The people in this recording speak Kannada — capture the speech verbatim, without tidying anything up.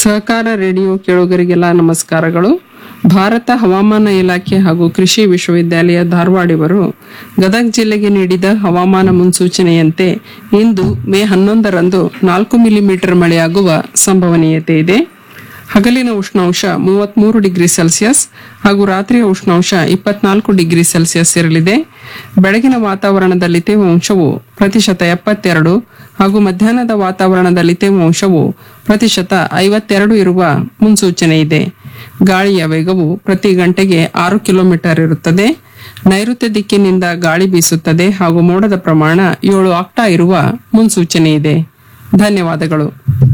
ಸಹಕಾರ ರೇಡಿಯೋ ಕೇಳುಗರಿಗೆಲ್ಲ ನಮಸ್ಕಾರಗಳು. ಭಾರತ ಹವಾಮಾನ ಇಲಾಖೆ ಹಾಗೂ ಕೃಷಿ ವಿಶ್ವವಿದ್ಯಾಲಯ ಧಾರವಾಡ ಇವರು ಗದಗ ಜಿಲ್ಲೆಗೆ ನೀಡಿದ ಹವಾಮಾನ ಮುನ್ಸೂಚನೆಯಂತೆ ಇಂದು ಮೇ ಹನ್ನೊಂದರಂದು ನಾಲ್ಕು ಮಿಲಿಮೀಟರ್ ಮಳೆಯಾಗುವ ಸಂಭವನೀಯತೆ ಇದೆ. ಹಗಲಿನ ಉಷ್ಣಾಂಶ ಮೂವತ್ಮೂರು ಡಿಗ್ರಿ ಸೆಲ್ಸಿಯಸ್ ಹಾಗೂ ರಾತ್ರಿಯ ಉಷ್ಣಾಂಶ ಇಪ್ಪತ್ನಾಲ್ಕು ಡಿಗ್ರಿ ಸೆಲ್ಸಿಯಸ್ ಇರಲಿದೆ. ಬೆಳಗಿನ ವಾತಾವರಣದಲ್ಲಿ ತೇವಾಂಶವು ಪ್ರತಿಶತ ಎಪ್ಪತ್ತೆರಡು ಹಾಗೂ ಮಧ್ಯಾಹ್ನದ ವಾತಾವರಣದಲ್ಲಿ ತೇವಾಂಶವು ಪ್ರತಿಶತ ಐವತ್ತೆರಡು ಇರುವ ಮುನ್ಸೂಚನೆ ಇದೆ. ಗಾಳಿಯ ವೇಗವು ಪ್ರತಿ ಗಂಟೆಗೆ ಆರು ಕಿಲೋಮೀಟರ್ ಇರುತ್ತದೆ. ನೈಋತ್ಯ ದಿಕ್ಕಿನಿಂದ ಗಾಳಿ ಬೀಸುತ್ತದೆ ಹಾಗೂ ಮೋಡದ ಪ್ರಮಾಣ ಏಳು ಆಕ್ಟಾ ಇರುವ ಮುನ್ಸೂಚನೆ ಇದೆ. ಧನ್ಯವಾದಗಳು.